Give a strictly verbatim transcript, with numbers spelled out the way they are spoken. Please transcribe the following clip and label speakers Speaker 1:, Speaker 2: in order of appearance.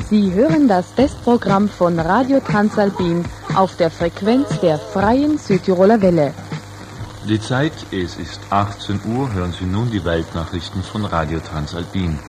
Speaker 1: Sie hören das Testprogramm von Radio Transalpin auf der Frequenz der Freien Südtiroler Welle.
Speaker 2: Die Zeit, es ist achtzehn Uhr, hören Sie nun die Weltnachrichten von Radio Transalpin.